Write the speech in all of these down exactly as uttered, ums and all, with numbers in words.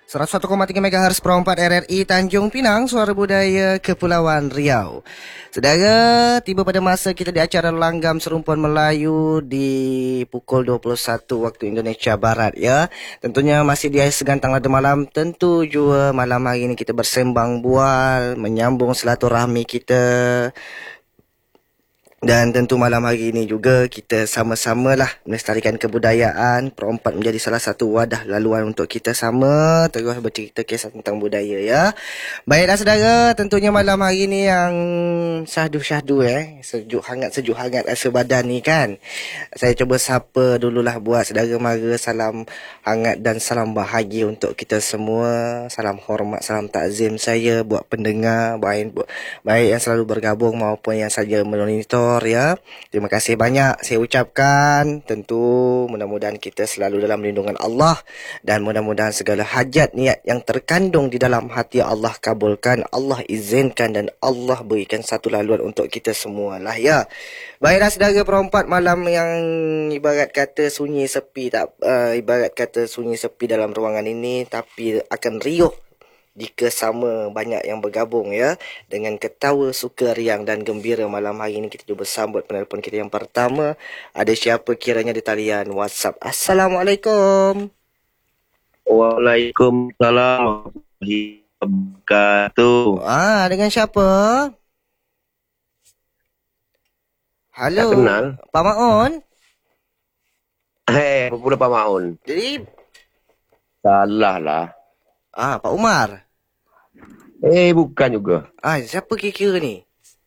seratus satu koma tiga megahertz Pro empat R R I Tanjung Pinang, Suara Budaya Kepulauan Riau. Saudara, tiba pada masa kita di acara Langgam Serumpuan Melayu di pukul dua puluh satu waktu Indonesia Barat ya. Tentunya masih di segantang lada malam. Tentu juga malam hari ini kita bersembang bual, menyambung silaturahmi kita. Dan tentu malam hari ini juga kita sama-samalah melestarikan kebudayaan. Pro empat menjadi salah satu wadah laluan untuk kita sama terus bercerita kisah tentang budaya ya. Baiklah saudara, tentunya malam hari ini yang syahdu-syahdu eh. Sejuk hangat, sejuk hangat rasa badan ni kan. Saya cuba sapa dululah buat saudara mara salam hangat dan salam bahagia untuk kita semua. Salam hormat, salam takzim saya buat pendengar baik, baik yang selalu bergabung maupun yang saja memonitor ya. Terima kasih banyak saya ucapkan. Tentu mudah-mudahan kita selalu dalam lindungan Allah dan mudah-mudahan segala hajat niat yang terkandung di dalam hati Allah kabulkan, Allah izinkan dan Allah berikan satu laluan untuk kita semualah ya. Baiklah saudara perempat, malam yang ibarat kata sunyi sepi tak uh, ibarat kata sunyi sepi dalam ruangan ini, tapi akan riuh jika sama banyak yang bergabung ya, dengan ketawa, suka, riang dan gembira. Malam hari ini kita cuba sambut penelpon kita yang pertama. Ada siapa kiranya di talian WhatsApp? Assalamualaikum. Waalaikumsalam warahmatullahi wabarakatuh. Ah, dengan siapa? Halo. Tak kenal. Pak Maun. Hei, apa pula Pak Maun? Jadi Salah lah. Ah, Pak Umar. Eh, bukan juga. Ah, siapa kira-kira ni?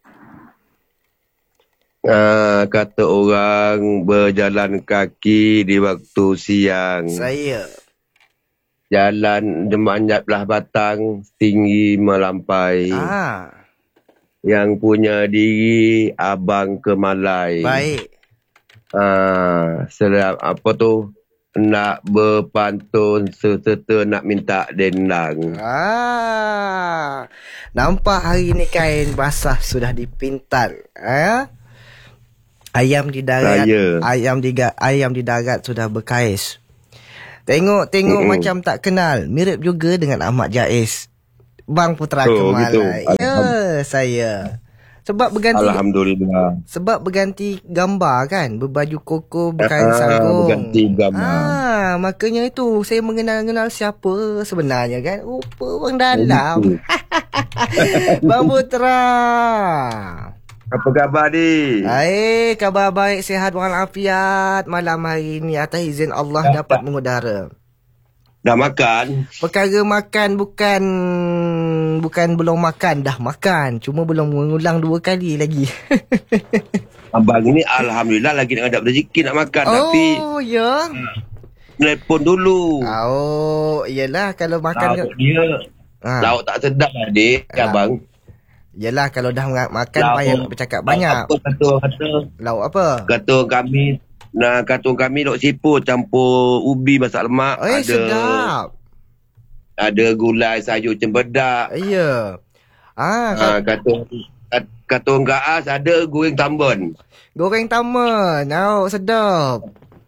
Uh, kata orang berjalan kaki di waktu siang. Saya. Jalan demanjat belah batang, tinggi melampai. Ah. Yang punya diri abang kemalai. Baik. Uh, sedap apa tu? Nak berpantun serta nak minta dendang. Ah, nampak hari ni kain basah sudah dipintal. Eh? Ayam di darat, Saya. ayam di ayam di darat sudah berkais. Tengok-tengok mm-hmm. macam tak kenal, mirip juga dengan Ahmad Jais. Bang Putra oh, Kemalai. Gitu. Ya, saya. Sebab berganti Alhamdulillah. Sebab berganti gambar kan, berbaju koko, berkain ah, sarung. Berganti gambar. Ah, makanya itu saya mengenal-kenal siapa sebenarnya kan. Rupa orang dalam. Bang Putra. Apa khabar ni? Baik, khabar baik, sihat walafiat. Malam hari ini atas izin Allah ya, dapat mengudara. Dah makan? Perkara makan bukan bukan belum makan, dah makan. Cuma belum mengulang dua kali lagi. Abang ni alhamdulillah lagi nak ada rezeki nak makan. Oh, tapi oh ya. Telepon dulu. Oh, iyalah kalau makan lauk dia. Ha. Lauk tak sedap lah dik, ha. Abang. Yalah kalau dah makan lauk, payah nak bercakap banyak. Apa kata kata? Lauk apa? Kata kami Nah, kata kami lauk siput campur ubi masak lemak. Eh, ada sedap. Ada gulai sayur cempedak. Ya. Ah, ha, kata kata orang Gaas ada goreng tambun. Goreng tambun. Oh, sedap.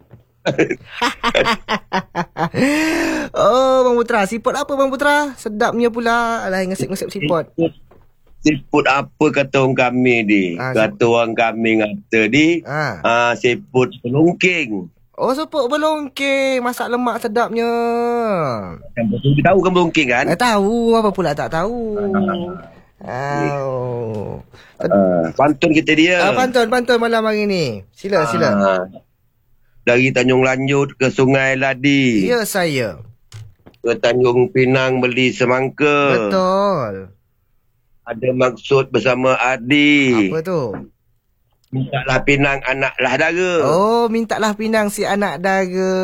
Oh, Bang Putra, siput apa Bang Putra? Sedapnya pula. Alah, ngesip-ngesip siput. Siput apa kata orang kami ni? Ha, kata siput. Orang kami kata ni, ha. uh, siput belongking. Oh, siput belongking. Masak lemak sedapnya. Dia tahu kan belongking kan? Eh, tahu. Apa pula tak tahu. Ha. Oh. Uh, pantun kita dia. Ah, pantun, pantun malam hari ni. Sila, uh, sila. Dari Tanjung Lanjut ke Sungai Ladi. Ya, saya. Ke Tanjung Pinang beli semangka. Betul. Ada maksud bersama Adi. Apa tu? Mintalah pinang anaklah dara. Oh, mintalah pinang si anak dara.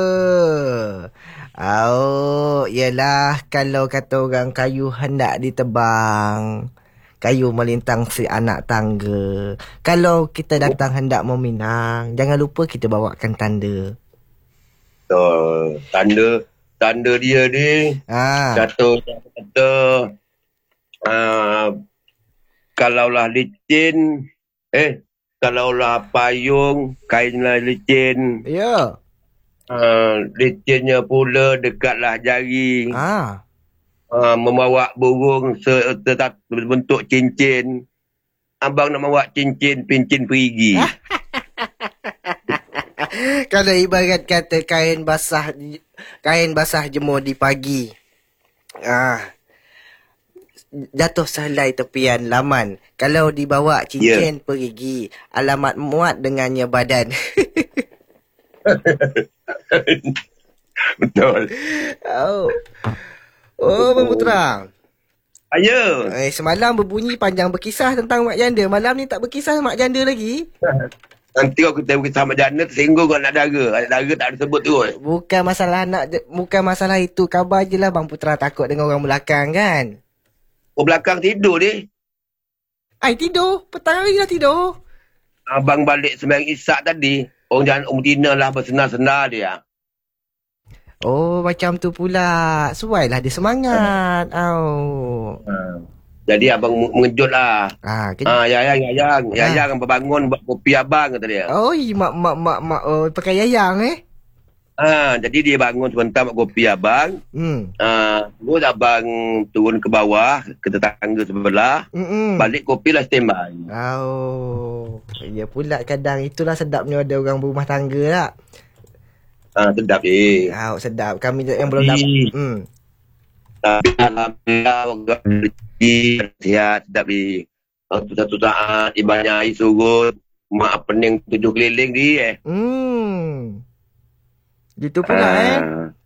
Oh, yelah kalau kata orang kayu hendak ditebang, kayu melintang si anak tangga. Kalau kita datang hendak meminang, jangan lupa kita bawakan tanda. Oh, tanda tanda dia ni. Ha. Kata kata Uh, kalaulah licin eh kalaulah payung kainlah licin. Ya. Uh, lecennya pula dekatlah jari. Ah. Uh, membawa burung se- tetap berbentuk cincin. Abang nak bawa cincin pincin perigi. Kalau ibarat kata kain basah kain basah jemur di pagi. Ah. Jatuh sehelai tepian laman. Kalau dibawa cincin yeah. perigi, alamat muat dengannya badan. Betul. Oh. Oh, Bang Putra. Ayo. Eh, semalam berbunyi panjang berkisah tentang mak janda. Malam ni tak berkisah mak janda lagi. Nanti kalau kita berkisah mak janda, tersinggung kalau nak dara. Anak dara tak disebut terus. Bukan masalah nak, bukan masalah itu. Khabar je lah Bang Putra takut dengan orang belakang kan. Orang belakang tidur ni. Ai tidur. Petang hari dah tidur. Abang balik sembahyang Isyak tadi. Orang jangan Om Tina lah bersenar-senar dia. Oh, macam tu pula. Suailah dia semangat. Oh. Ha. Jadi abang mengejut lah. Ah, ke... ha, Yayang, Yayang. Ah. Yayang bangun buat kopi abang kata dia. Oh, mak, mak, mak, mak. Oh, pakai Yayang eh? Ha, jadi dia bangun sebentar buat kopi abang. Hmm. Ha, terus abang turun ke bawah, ke tetangga sebelah. Mm-mm. Balik kopi lah standby. Oh. Ya pula kadang itulah sedapnya ada orang berumah tangga lah. Ah, sedap eh. Ah, sedap. Kami yang belum dapat. Hmm. Tapi alhamdulillah orang rezeki sihat sedap di satu saat ibanya air surut, mak pening tujuh keliling di eh. Hmm. Gitu pula ah. eh.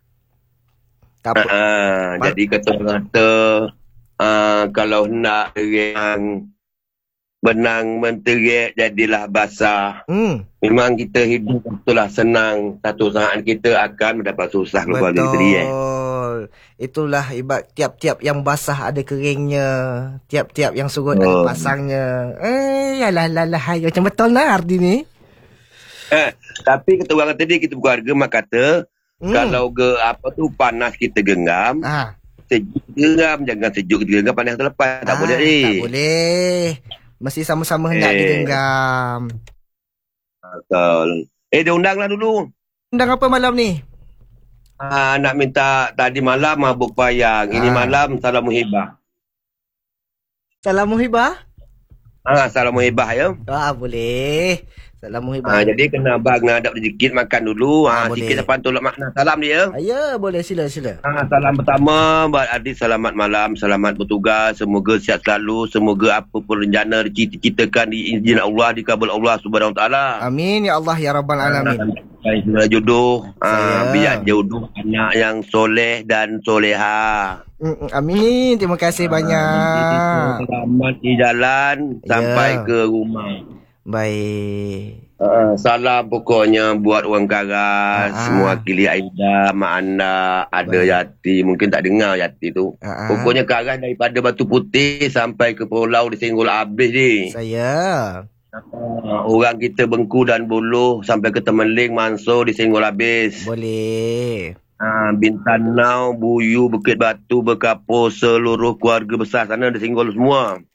Tak apa. Ah, jadi kata-kata ah, kalau nak yang benang menterik jadilah basah. Hmm. Memang kita hidup itulah senang. Satu saat kita akan mendapat susah. Betul. Diri, eh. Itulah ibarat tiap-tiap yang basah ada keringnya. Tiap-tiap yang surut oh. ada pasangnya. Eh, yalah, yalah, hai. Macam betul lah Ardi ni. Eh, tapi kata orang tadi kita berkeluarga mak kata hmm. kalau ke apa tu panas kita genggam. Ah. Sejuk genggam. Jangan sejuk kita genggam panas terlepas. Tak ah, boleh ni. Tak boleh. Mesti sama-sama hendak eh. digenggam. Betul. Eh, dia undang lah dulu. Undang apa malam ni? Ah, nak minta tadi malam mabuk payang. Ah. Ini malam salam muhibah. Salam muhibah? Ah, salam muhibah ya. Ah, boleh. Salam muhibah. Ah, jadi kena abang nak ada sedikit makan dulu. Ah, ah sikit depan tolak makna salam dia. Ah, ya, boleh sila sila. Ah, salam pertama buat adik selamat malam, selamat bertugas, semoga sihat selalu, semoga apa pun rencana dicita-citakan diizin Allah, dikabul Allah Subhanahu Wa Taala. Amin ya Allah ya rabbal alamin. Ah, jodoh, ah, biar jodoh anak yang soleh dan soleha. Amin, terima kasih ah, banyak. Selamat di jalan yeah. sampai ke rumah. Baik. Uh, salam pokoknya buat orang Karas, uh-huh. mewakili Aida, Mak Anda, ada Baik. Yati, mungkin tak dengar Yati tu. Uh-huh. Pokoknya Karas daripada Batu Putih sampai ke Pulau Disenggol habis ni. Saya. Uh, orang kita Bengku dan Buloh sampai ke Temeling, Mansur Disenggol habis. Boleh. Uh, Bintan Nau, Buyu, Bukit Batu, Bekapur, seluruh keluarga besar sana Disenggol semua.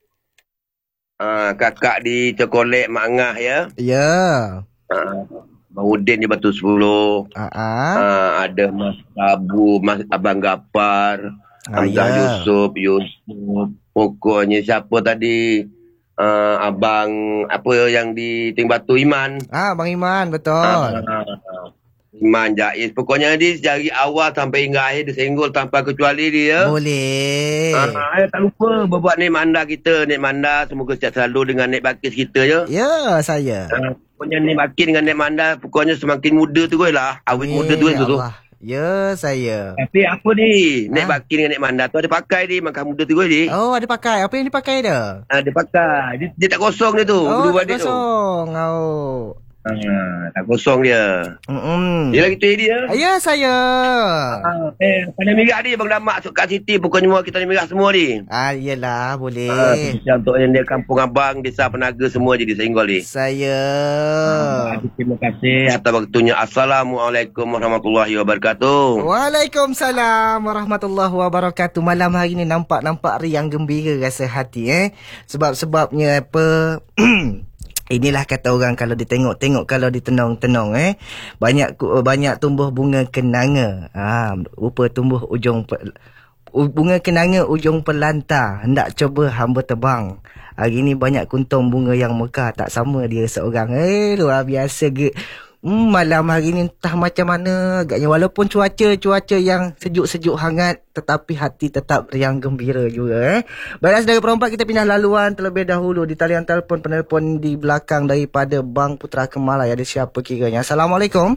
Uh, kakak di Cekolek Mak Ngah ya. Ya. Uh, Bang Udin di Batu sepuluh. Uh-huh. Uh, ada Mas Abu, Mas Abang Gapar, uh, Hamzah yeah. Yusuf, Yusuf. Pokoknya siapa tadi? Uh, Abang apa yang di Ting Batu Iman. Ah, Bang Iman, betul. Uh, uh, Iman Jaiz. Pokoknya dia dari awal sampai hingga akhir disenggol tanpa kecuali dia. Boleh. Ah, tak lupa berbuat Nek Manda kita. Nek Manda semoga sihat selalu dengan Nek Bakis kita ya. Ya, saya. Ah, pokoknya Nek Bakis dengan Nek Manda pokoknya semakin muda terus lah. Awet muda terus tu. Ya, saya. Tapi apa ni? Nek Bakis dengan Nek Manda tu ada pakai dia makan muda terus ni. Oh, ada pakai. Apa yang dipakai dia? Ah, dia pakai. Dia, dia tak kosong dia tu. Oh, tak kosong. Tu. Oh. Ah, tak kosong dia. Hmm. Dia lagi tu dia. Ya, saya. Ah, eh, Tanah Merah ni Bang Damak kat Siti pokoknya semua kita Tanah Merah semua ni. Ah, iyalah, boleh. Ah, untuk yang dia kampung abang, desa Penaga semua jadi Senggol ni. Saya. Ah, terima kasih atas waktunya. Assalamualaikum warahmatullahi wabarakatuh. Waalaikumsalam warahmatullahi wabarakatuh. Malam hari ni nampak-nampak riang gembira rasa hati eh. Sebab-sebabnya apa Inilah kata orang kalau ditengok-tengok, kalau ditenong-tenong eh. Banyak banyak tumbuh bunga kenanga. Ha, rupa tumbuh ujung bunga kenanga ujung pelanta. Hendak cuba hamba tebang. Hari ni banyak kuntung bunga yang mekar. Tak sama dia seorang. Eh, luar biasa ke. Hmm, malam hari ni entah macam mana agaknya. Walaupun cuaca-cuaca yang sejuk-sejuk hangat, tetapi hati tetap riang gembira juga eh. Baiklah saudara perompak, kita pindah laluan terlebih dahulu. Di talian telefon, penelpon di belakang daripada Bang Putra Kemalai. Ada siapa kiranya? Assalamualaikum.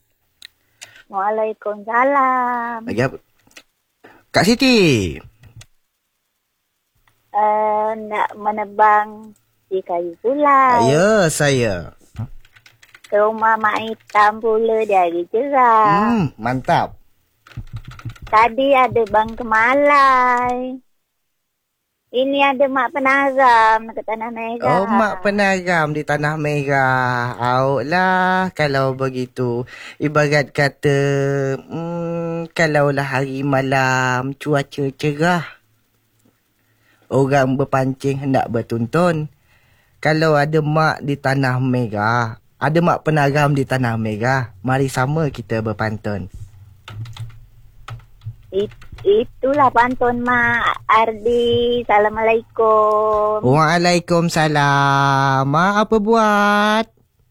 Waalaikumsalam. Lagi apa? Kak Siti. Uh, nak menebang di kayu pulai. Ya, saya. Ke rumah Mak Hitam pula di hari cerah. Hmm, mantap. Tadi ada Bang Kemalai. Ini ada Mak Penagam dekat Tanah Merah. Oh, Mak Penagam di Tanah Merah. Awak lah kalau begitu. Ibarat kata, hmm, kalaulah hari malam cuaca cerah, orang berpancing hendak bertuntun. Kalau ada Mak di Tanah Merah, ada Mak Penagam di Tanah Merah, mari sama kita berpantun. It, itulah pantun Mak Ardi. Assalamualaikum. Waalaikumsalam. Mak apa buat?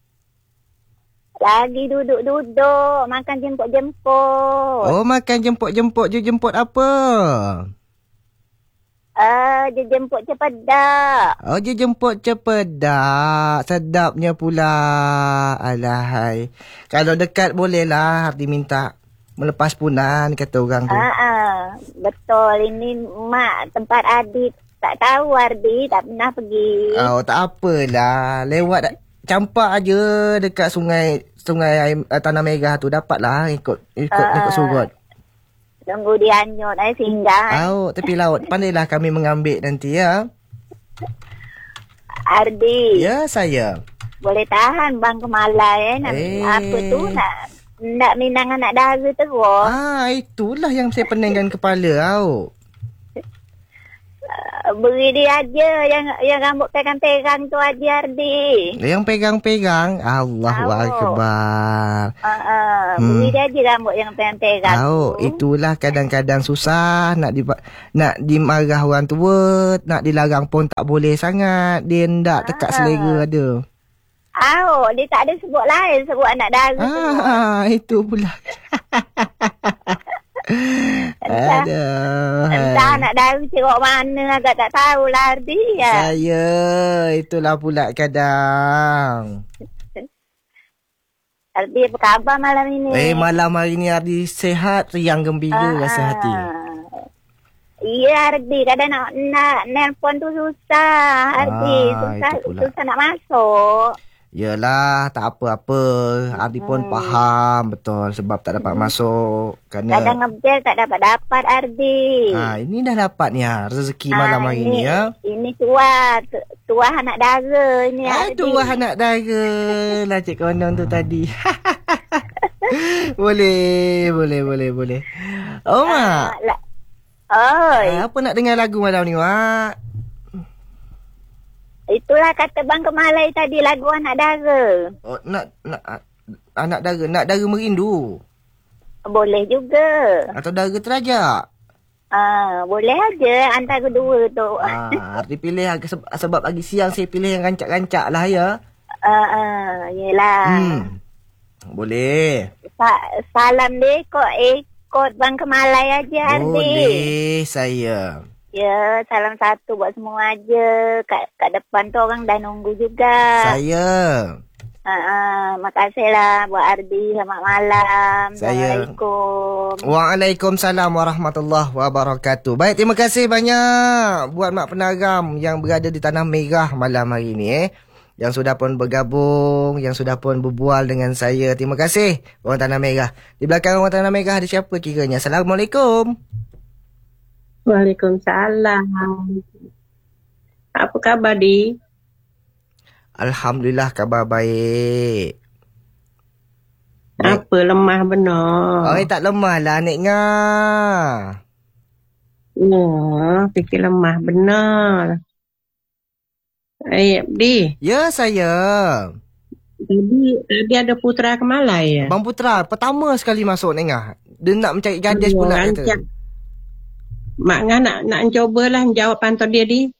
Lagi duduk-duduk, makan jemput-jemput. Oh, makan jemput-jemput. Je jemput apa? Ah, uh, dia jemput cepedak. Oh, dia jemput cepedak. Sedapnya pula. Alahai. Kalau dekat bolehlah Ardi minta melepas punan, kata orang tu. Ah, uh, betul. Ini Mak tempat Ardi. Tak tahu Ardi, tak pernah pergi. Oh, tak apalah. Lewat campak aja dekat sungai sungai uh, Tanah Merah tu. Dapatlah ikut ikut, uh, ikut surut. Tunggu dia hanyut eh, singgah. Oh, tepi laut. Pandailah kami mengambil nanti ya. Ardi. Ya, saya. Boleh tahan Bang Kemalai eh. Nak, eh. Apa tu nak nak minang anak dara terus. Ah, itulah yang saya peningkan kepala tau. Uh, beri dia aja yang yang rambut pegang-pegang tu aja Ardi. Yang pegang-pegang. Allahu Akbar. Uh, uh, hmm. Beri dia aja rambut yang pegang-pegang. Oh, itulah kadang-kadang susah nak di nak dimarah orang tua, nak dilarang pun tak boleh sangat. Dia hendak tekak uh. selera ada. Oh, dia tak ada sebut lain, sebut anak dara. Ah, itu pula. Entah, Aduh. entah nak daru cerok mana agak tak tahulah Ardi ya. Saya, itulah pula kadang. Ardi apa khabar malam ini? Eh, malam hari ni Ardi sehat, riang gembira ah, rasa hati. Iya Ardi, kadang nak, nak nelpon tu susah Ardi, ah, susah, susah nak masuk. Yalah, tak apa-apa. Ardi pun hmm. faham betul sebab tak dapat hmm. masuk. Kerana kadang ngebel tak dapat-dapat Ardi. Ha, ini dah dapat ni ha, rezeki ha, malam hari ni ya. Ini tuah, tuah anak dara ni ha, Ardi. Tuah anak dara lah Cik Kondong tu tadi. boleh, boleh, boleh, boleh. Oh, Mak. Uh, la- Oi. Ha, apa nak dengar lagu malam ni, Mak? Itulah kata Bang Kemalai tadi, lagu anak dara. Oh, nak nak anak dara, nak dara merindu. Boleh juga. Atau dara terajak. Ah, boleh aja antara dua tu. Ah, Ardi pilih sebab pagi siang saya pilih yang rancak-rancak lah ya. Ah, ah, yelah. Hmm. Boleh. Sa- salam deh kok ikut Bang Kemalai aja Ardi. Boleh saya. Ya, salam satu buat semua aja. Kat, kat depan tu orang dah nunggu juga. Saya. Uh, uh, makasihlah buat Ardi. Selamat malam. Saya. Assalamualaikum. Waalaikumsalam warahmatullahi wabarakatuh. Baik, terima kasih banyak buat Mak Penagam yang berada di Tanah Merah malam hari ni eh. Yang sudah pun bergabung, yang sudah pun berbual dengan saya. Terima kasih orang Tanah Merah. Di belakang orang Tanah Merah ada siapa kiranya? Assalamualaikum. Waalaikumsalam. Apa khabar, Di? Alhamdulillah, khabar baik. Apa Nek. Lemah benar? Oh, tak lemah lah, Nek Ngah. Ya, fikir lemah benar. Eh, Di. Ya, saya. Tadi, tadi ada Putra Kemalai ya? Bang Putra, pertama sekali masuk Nengah. Dia nak mencari gadis Oh, pula rancak. kata. Mak Ngah nak, nak cubalah jawab pantau dia, Di.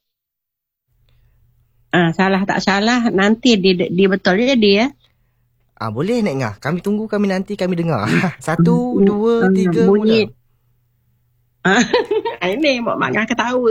Ah, salah tak salah, nanti dia, dia betul je dia. Ah, boleh Nek Ngah. Kami tunggu, kami nanti, kami dengar. Satu, dua, Ah, tiga, bunyi. mula. Ah, ini Mak Mak Ngah ketawa.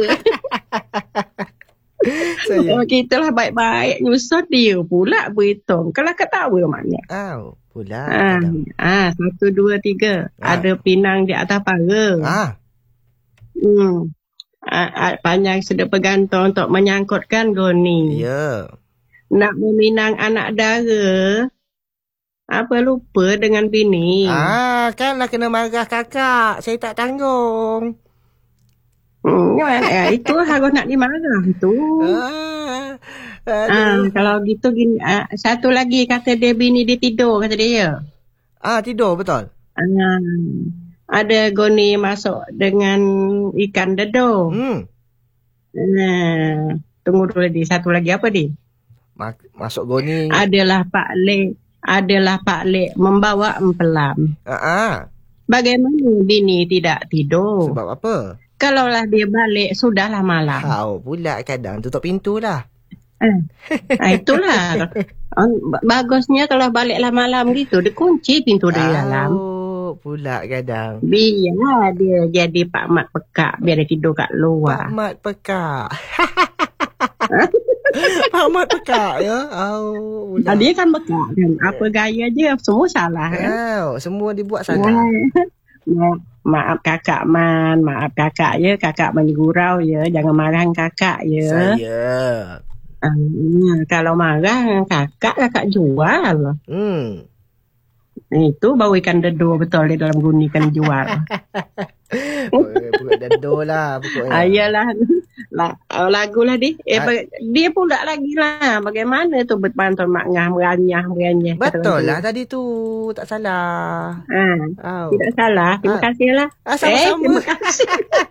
Saya. Oh, kita lah baik-baik nyusut dia pula berhitung. Kalau ketawa maknya. Au, pula. Ah, kadang. ah, satu, dua, tiga. Ah. Ada pinang di atas pagar. Ah, Hmm. Ah, ah, panjang sudah bergantung untuk menyangkutkan goni. ya. Nak meminang anak dara. Apa lupa dengan bini. Ah, kan nak kena marah kakak. Saya tak tanggung. Hmm, ya, itu harus nak dimarah tu. Ah, Ah, aduh. kalau gitu gini, ah, satu lagi kata dia bini dia tidur kata dia. Ah, tidur betul. Ah, ada goni masuk dengan ikan dedo. Hmm. Nah, tunggu dulu di satu lagi apa di? Ma- masuk goni. Adalah Pak Lek, adalah Pak Lek membawa empelam. Ah, ah. Bagaimana bini tidak tidur? Sebab apa? Kalaulah dia balik sudahlah malam. Kau pula kadang tutup pintu lah. Ah, ah, itulah. Ah, bagusnya kalau baliklah malam gitu, dikunci pintu dari dalam. Oh, pula kadang. Biar dia jadi Pak Mat pekak, biar dia tidur kat Pak luar. Mat pekak. Pak Mat pekak ya. Oh, pula. Ah, dia kan pekak kan. Apa gaya je, semua salah kan. Oh, semua dibuat salah. Ma- maaf kakak Man, maaf kakak ya, kakak menggurau ya, jangan marah kakak ya. Saya. Ah, kalau marah kakak, kakak jual. Hmm. Itu bau ikan dedo betul di dalam guni kan jual. Pukul dedo lah pokoknya. Ayalah lah, lagu lah di. Eh, Ah. ba- dia pula lagi lah. Bagaimana tu berpantun Mak Ngah meranyah meranyah. Betul lah tadi tu. Tak salah. Ah, Oh. tidak salah. Terima Ah. kasih lah. Ah, Eh, sama-sama. terima kasih.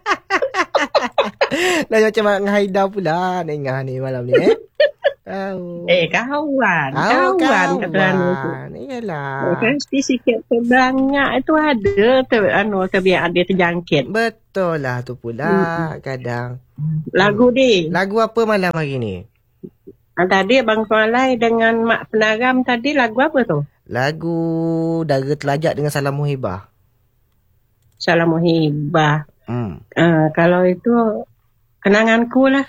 Dah macam Mak Haida pula Nengah ni malam ni eh. Oh. Eh, kawan. Oh, kawan. Kata anu tu. kawan. Iyalah. Pasti sikit sebanyak itu ada ter, anu terbiar ada terjangkit. Betul lah tu pula Hmm. kadang. Lagu di. Lagu apa malam hari ni? Ah, tadi Abang Kualai dengan Mak Penaram tadi lagu apa tu? Lagu Dara Telajak dengan Salam Muhibah. Salam Muhibah. Hmm. Ah, kalau itu kenanganku lah.